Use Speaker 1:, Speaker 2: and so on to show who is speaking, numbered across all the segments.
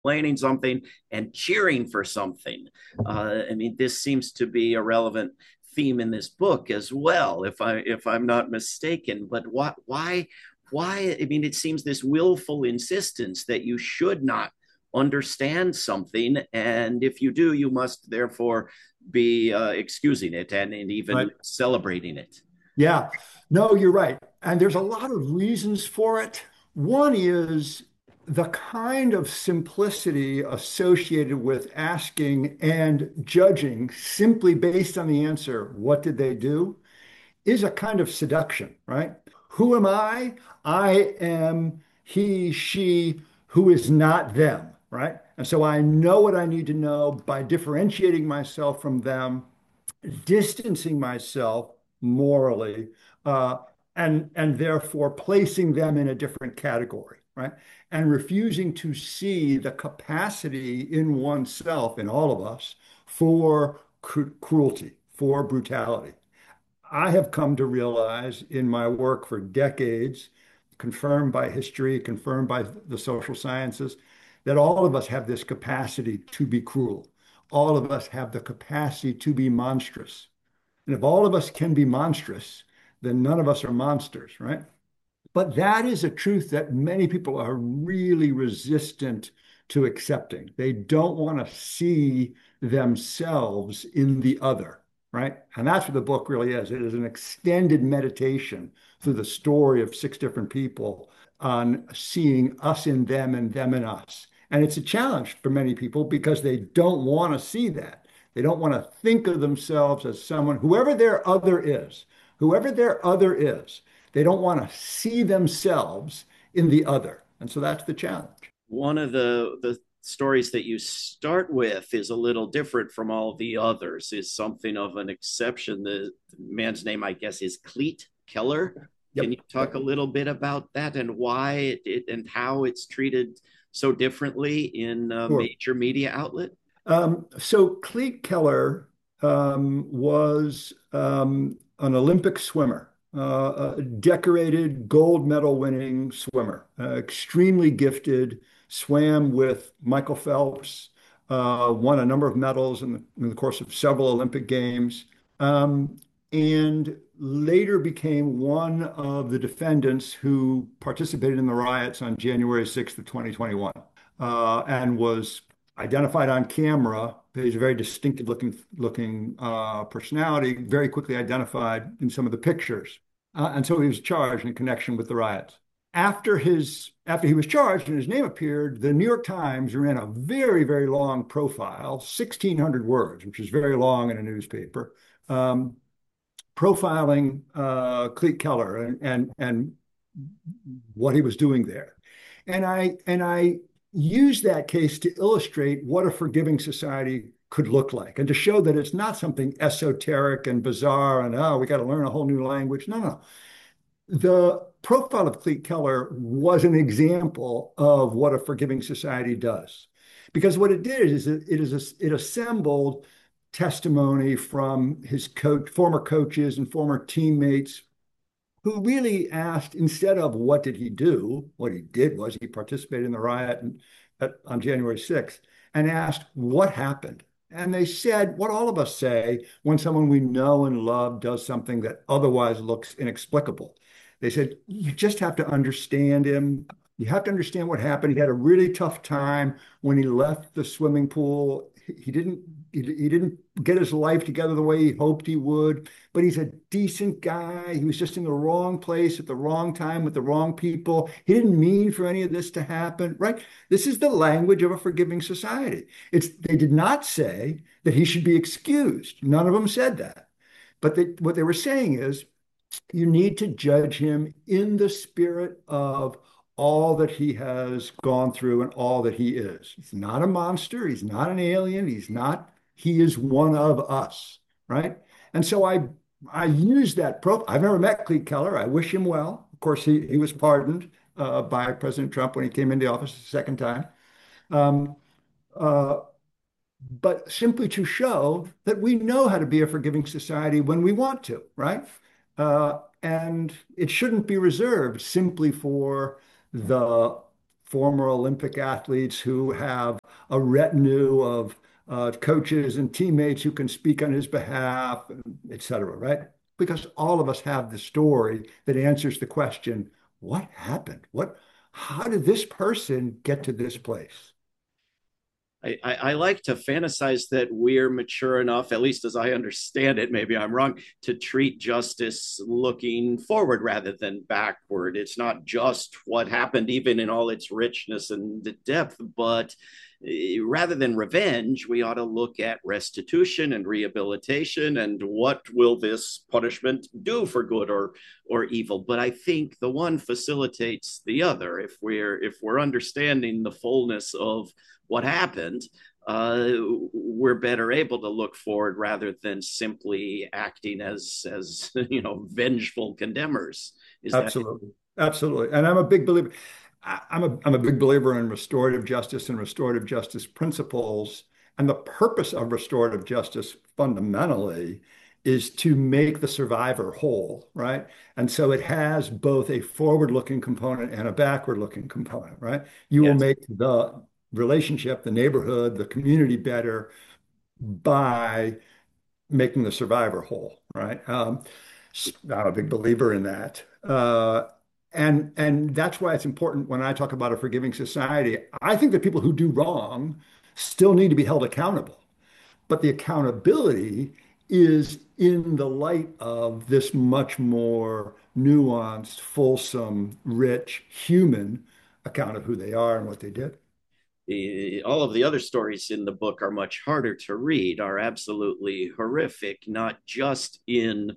Speaker 1: explaining something and cheering for something. I mean, this seems to be a relevant theme in this book as well, if I'm not mistaken. But why? I mean, it seems this willful insistence that you should not understand something, and if you do, you must therefore be excusing it and even
Speaker 2: Right.
Speaker 1: celebrating it.
Speaker 2: Yeah. No, you're right. And there's a lot of reasons for it. One is the kind of simplicity associated with asking and judging simply based on the answer, what did they do, is a kind of seduction, right? Who am I? I am he, she, who is not them, right? And so I know what I need to know by differentiating myself from them, distancing myself morally, uh, and therefore placing them in a different category, right? And refusing to see the capacity in oneself, in all of us, for cruelty, for brutality. I have come to realize in my work for decades, confirmed by history, confirmed by the social sciences, that all of us have this capacity to be cruel. All of us have the capacity to be monstrous. And if all of us can be monstrous, then none of us are monsters, right? But that is a truth that many people are really resistant to accepting. They don't want to see themselves in the other, right? And that's what the book really is. It is an extended meditation through the story of six different people on seeing us in them and them in us. And it's a challenge for many people because they don't want to see that. They don't want to think of themselves as someone, whoever their other is, they don't want to see themselves in the other. And so that's the challenge.
Speaker 1: One of the stories that you start with is a little different from all the others, is something of an exception. The man's name, I guess, is Cleet Keller. Can
Speaker 2: Yep.
Speaker 1: you talk a little bit about that and why and how it's treated so differently in a
Speaker 2: Sure.
Speaker 1: major media outlet?
Speaker 2: So Clete Keller was an Olympic swimmer, a decorated gold medal winning swimmer, extremely gifted, swam with Michael Phelps, won a number of medals in the course of several Olympic Games, and later became one of the defendants who participated in the riots on January 6th of 2021, and was identified on camera. He's a very distinctive looking personality, very quickly identified in some of the pictures. And so he was charged in connection with the riots. After he was charged and his name appeared, the New York Times ran a very long profile, 1,600 words, which is very long in a newspaper, um, profiling Clete Keller and what he was doing there. And I use that case to illustrate what a forgiving society could look like and to show that it's not something esoteric and bizarre and, oh, we got to learn a whole new language. No, no. The profile of Clete Keller was an example of what a forgiving society does. Because what it did is it assembled testimony from his former coaches and former teammates who really asked, instead of what did he do, what he did was he participated in the riot on January 6th and asked what happened. And they said what all of us say when someone we know and love does something that otherwise looks inexplicable. They said, you just have to understand him. You have to understand what happened. He had a really tough time when he left the swimming pool. He didn't get his life together the way he hoped he would, but he's a decent guy. He was just in the wrong place at the wrong time with the wrong people. He didn't mean for any of this to happen, right? This is the language of a forgiving society. They did not say that he should be excused. None of them said that. But what they were saying is you need to judge him in the spirit of all that he has gone through and all that he is. He's not a monster. He's not an alien. He is one of us, right? And so I use that I've never met Clete Keller. I wish him well. Of course, he was pardoned by President Trump when he came into office the second time. Um, uh, but simply to show that we know how to be a forgiving society when we want to, right? And it shouldn't be reserved simply for the former Olympic athletes who have a retinue of coaches and teammates who can speak on his behalf, et cetera, right? Because all of us have the story that answers the question, what happened? How did this person get to this place?
Speaker 1: I like to fantasize that we're mature enough, at least as I understand it, maybe I'm wrong, to treat justice looking forward rather than backward. It's not just what happened, even in all its richness and depth, but rather than revenge, we ought to look at restitution and rehabilitation and what will this punishment do for good or evil. But I think the one facilitates the other. If we're understanding the fullness of what happened, we're better able to look forward rather than simply acting as vengeful condemners. Is that it?
Speaker 2: Absolutely. Absolutely. And I'm a big believer. I'm a big believer in restorative justice and restorative justice principles. And the purpose of restorative justice fundamentally is to make the survivor whole, right? And so it has both a forward-looking component and a backward-looking component, right? You will
Speaker 1: Yes.
Speaker 2: make the relationship, the neighborhood, the community better by making the survivor whole, right? I'm a big believer in that. And that's why it's important when I talk about a forgiving society. I think that people who do wrong still need to be held accountable, but the accountability is in the light of this much more nuanced, fulsome, rich, human account of who they are and what they did.
Speaker 1: All of the other stories in the book are much harder to read, are absolutely horrific, not just in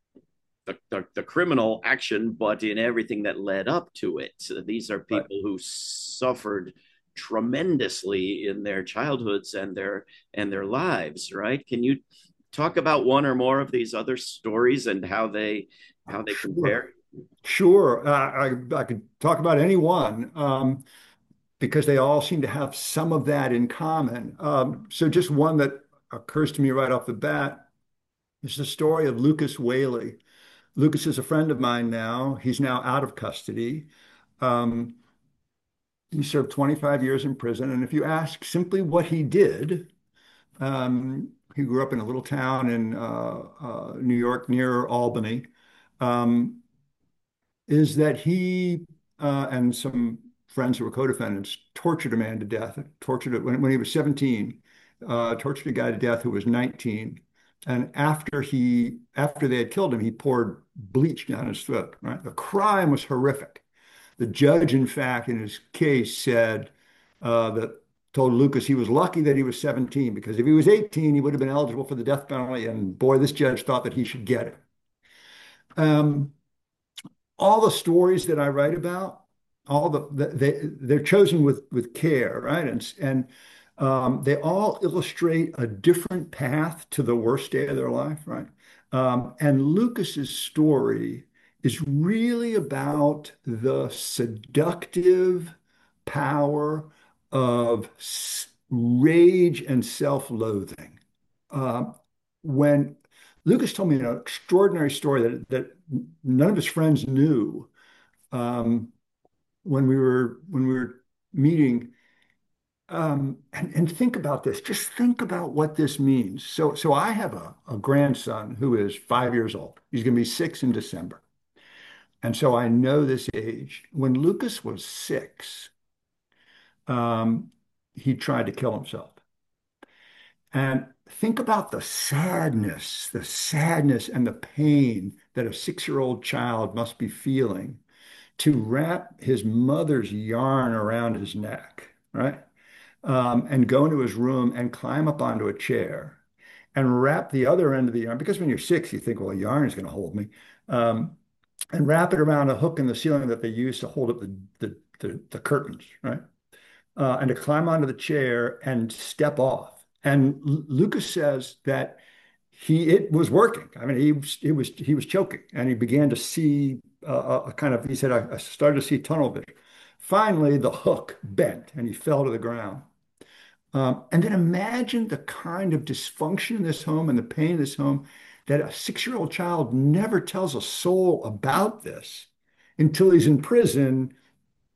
Speaker 1: the criminal action, but in everything that led up to it. So these are
Speaker 2: Right.
Speaker 1: people who suffered tremendously in their childhoods and their lives, right? Can you talk about one or more of these other stories and how they
Speaker 2: Sure.
Speaker 1: compare?
Speaker 2: Sure. I could talk about any one. Because they all seem to have some of that in common. So just one that occurs to me right off the bat is the story of Lucas Whaley. Lucas is a friend of mine now. He's now out of custody. Um, he served 25 years in prison. And if you ask simply what he did, he grew up in a little town in New York near Albany. Um, is that he and some friends who were co-defendants tortured a man to death, tortured it when he was 17, tortured a guy to death who was 19. And after they had killed him, he poured bleach down his throat, right? The crime was horrific. The judge, in fact, in his case said that told Lucas he was lucky that he was 17 because if he was 18, he would have been eligible for the death penalty. And boy, this judge thought that he should get it. Um, all the stories that I write about, they're chosen with care, right? And they all illustrate a different path to the worst day of their life, right? And Lucas's story is really about the seductive power of rage and self-loathing. Uh, when Lucas told me an extraordinary story that none of his friends knew um, when we were meeting. And think about this. Just think about what this means. So I have a grandson who is 5 years old. He's going to be 6 in December. And so I know this age. When Lucas was 6, um, he tried to kill himself. And think about the sadness and the pain that a 6-year-old child must be feeling to wrap his mother's yarn around his neck, right? And go into his room and climb up onto a chair and wrap the other end of the yarn. Because when you're 6, you think, well, a yarn is going to hold me. Um, and wrap it around a hook in the ceiling that they use to hold up the curtains, right? And to climb onto the chair and step off. And Lucas says that it was working. I mean, he was choking, and he began to see a kind of. He said, I started to see tunnel vision. Finally, the hook bent, and he fell to the ground. And then imagine the kind of dysfunction in this home and the pain in this home that a 6-year-old child never tells a soul about this until he's in prison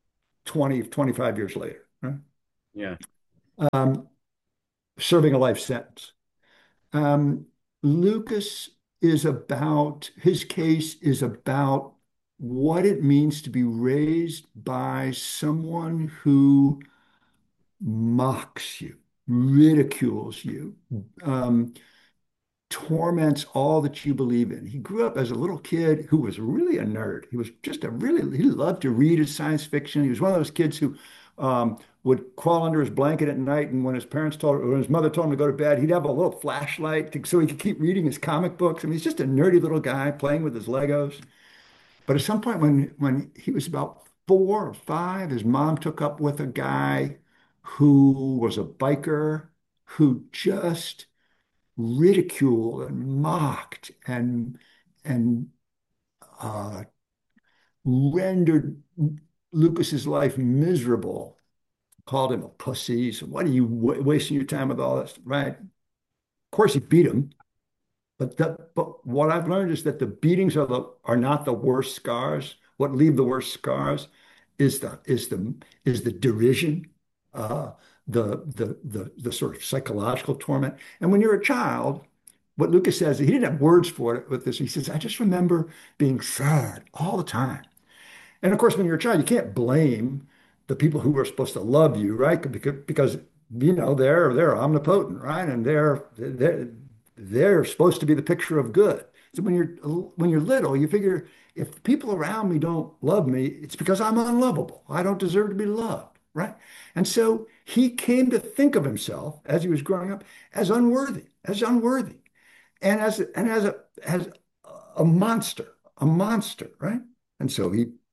Speaker 2: 25 years later, right?
Speaker 1: Yeah.
Speaker 2: Um, Serving a life sentence. Um, Lucas his case is about what it means to be raised by someone who mocks you, ridicules you, um, torments all that you believe in. He grew up as a little kid who was really a nerd. He was just he loved to read his science fiction. He was one of those kids who would crawl under his blanket at night, and when his mother told him to go to bed, he'd have a little flashlight so he could keep reading his comic books. I mean, he's just a nerdy little guy playing with his Legos. But at some point when he was about 4 or 5, his mom took up with a guy who was a biker who just ridiculed and mocked and uh, rendered Lucas's life miserable. Called him a pussy. So what are you wasting your time with all this, right? Of course, he beat him. But what I've learned is that the beatings are not the worst scars. What leave the worst scars is the derision, uh, the sort of psychological torment. And when you're a child, what Lucas says, he didn't have words for it with this. He says, I just remember being sad all the time. And of course, when you're a child, you can't blame the people who are supposed to love you, right? Because they're omnipotent, right? And they're supposed to be the picture of good. So when you're little, you figure if people around me don't love me, it's because I'm unlovable. I don't deserve to be loved, right? And so he came to think of himself as he was growing up as unworthy, and as a monster, right? And so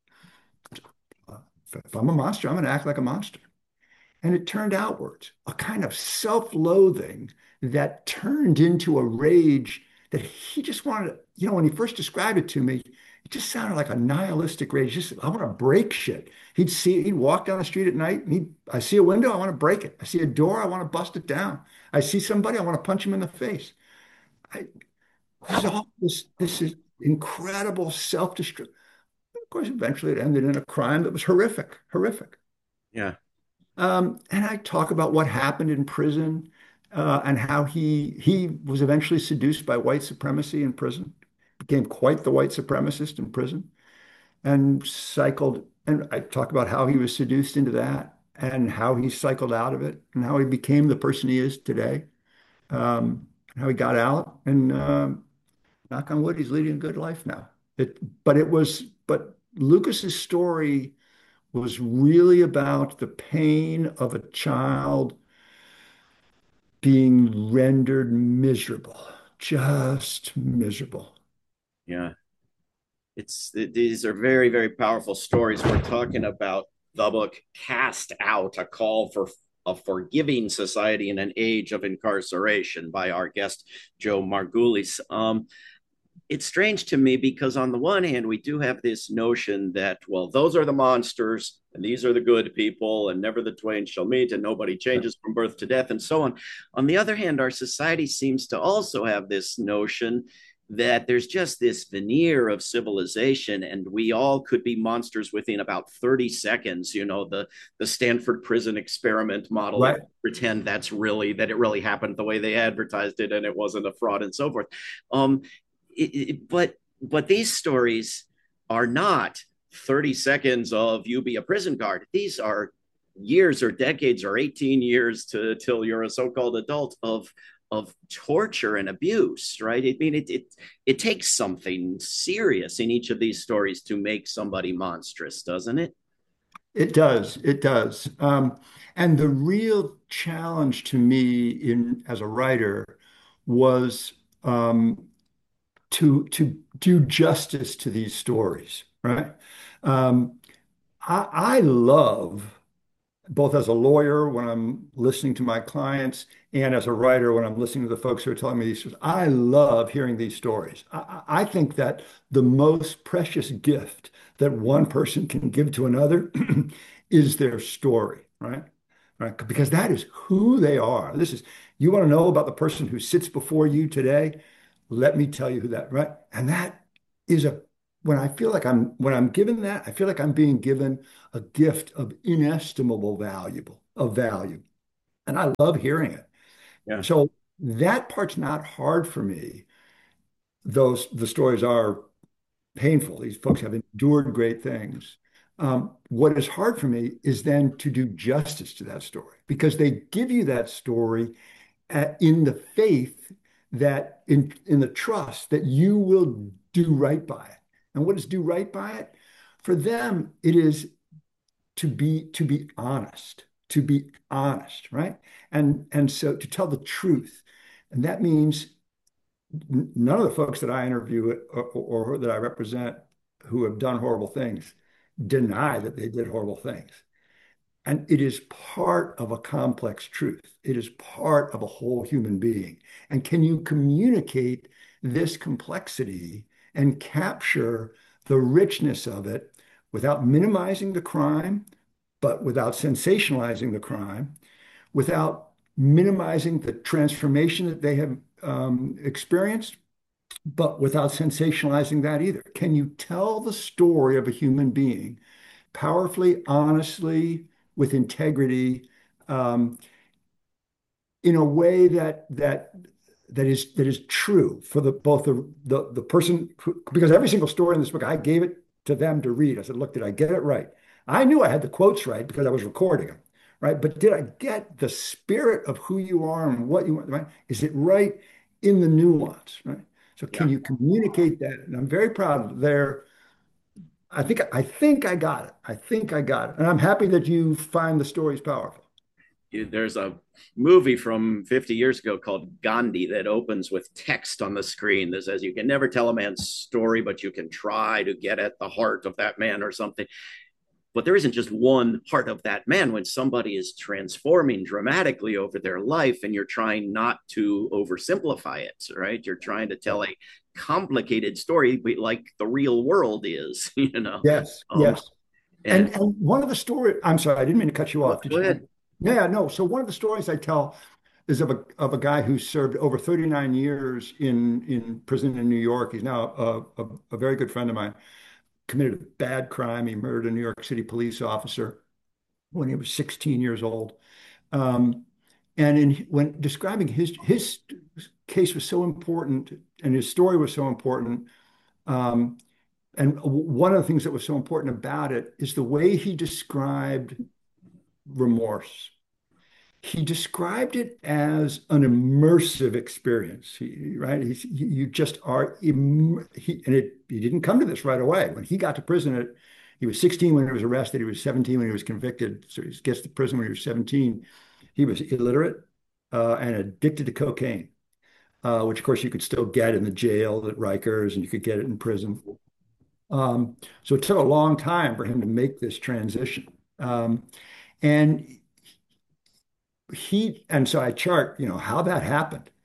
Speaker 2: if I'm a monster, I'm going to act like a monster. And it turned outwards, a kind of self-loathing that turned into a rage that he just wanted to, when he first described it to me, it just sounded like a nihilistic rage. Just, I want to break shit. He'd walk down the street at night and I see a window, I want to break it. I see a door, I want to bust it down. I see somebody, I want to punch him in the face. I, this is incredible self-destruct. Of course, eventually it ended in a crime that was horrific, horrific.
Speaker 1: Yeah.
Speaker 2: And I talk about what happened in prison and how he was eventually seduced by white supremacy in prison, became quite the white supremacist in prison, and cycled. And I talk about how he was seduced into that and how he cycled out of it and how he became the person he is today, how he got out. And knock on wood, he's leading a good life now. But Lucas's story was really about the pain of a child being rendered miserable, just miserable.
Speaker 1: Yeah. These are very, very powerful stories. We're talking about the book Cast Out, a call for a forgiving society in an age of incarceration by our guest Joe Margulies. It's strange to me because on the one hand, we do have this notion that, well, those are the monsters and these are the good people and never the twain shall meet and nobody changes from birth to death and so on. On the other hand, our society seems to also have this notion that there's just this veneer of civilization and we all could be monsters within about 30 seconds. The Stanford prison experiment model,
Speaker 2: Right.
Speaker 1: pretend that it really happened the way they advertised it and it wasn't a fraud and so forth. um but these stories are not 30 seconds of you be a prison guard. These are years or decades or 18 years to till you're a so-called adult of torture and abuse, right? I mean, it takes something serious in each of these stories to make somebody monstrous, doesn't it?
Speaker 2: It does. It does. And the real challenge to me in as a writer was to do justice to these stories, right? Um, I love both as a lawyer when I'm listening to my clients and as a writer when I'm listening to the folks who are telling me these stories. I love hearing these stories. I think that the most precious gift that one person can give to another is their story, right? Right? Because that is who they are. You want to know about the person who sits before you today? Let me tell you who that, right? And that is a when I feel like when I'm given that, I feel like I'm being given a gift of inestimable value. And I love hearing it.
Speaker 1: Yeah.
Speaker 2: So that part's not hard for me. Those the stories are painful. These folks have endured great things. What is hard for me is then to do justice to that story because they give you that story in the faith that in the trust that you will do right by it. And what is do right by it? For them, it is to be honest, right? And so to tell the truth. And that means none of the folks that I interview or that I represent who have done horrible things deny that they did horrible things. And it is part of a complex truth. It is part of a whole human being. And can you communicate this complexity and capture the richness of it without minimizing the crime, but without sensationalizing the crime, without minimizing the transformation that they have experienced, but without sensationalizing that either? Can you tell the story of a human being powerfully, honestly, with integrity, um, in a way that is true for the both the person who, because every single story in this book, I gave it to them to read. I said, look, did I get it right? I knew I had the quotes right because I was recording them, right? But did I get the spirit of who you are and what you want, right? Is it right in the nuance, right? So
Speaker 1: Yeah.
Speaker 2: can you communicate that? And I'm very proud of their I think I got it. I think I got it. And I'm happy that you find the stories powerful.
Speaker 1: There's a movie from 50 years ago called Gandhi that opens with text on the screen that says, you can never tell a man's story, but you can try to get at the heart of that man or something. But there isn't just one heart of that man. When somebody is transforming dramatically over their life and you're trying not to oversimplify it, right? You're trying to tell a complicated story like the real world is, you know.
Speaker 2: Yes,
Speaker 1: Um,
Speaker 2: yes.
Speaker 1: and
Speaker 2: And one of the stories, I'm sorry, I didn't mean to cut you
Speaker 1: oh,
Speaker 2: off. Did
Speaker 1: go
Speaker 2: you
Speaker 1: ahead.
Speaker 2: want? Yeah, no. So one of the stories I tell is of a guy who served over 39 years in prison in New York. He's now a very good friend of mine. Committed a bad crime. He murdered a New York City police officer when he was 16 years old. Um, and when describing his case was so important and his story was so important. Um, and one of the things that was so important about it is the way he described remorse. He described it as an immersive experience, right? You just are, he didn't come to this right away. When he got to prison, he was 16 when he was arrested. He was 17 when he was convicted. So he gets to prison when he was 17. He was illiterate and addicted to cocaine, which of course you could still get in the jail at Rikers and you could get it in prison. So it took a long time for him to make this transition. And and so I chart, how that happened.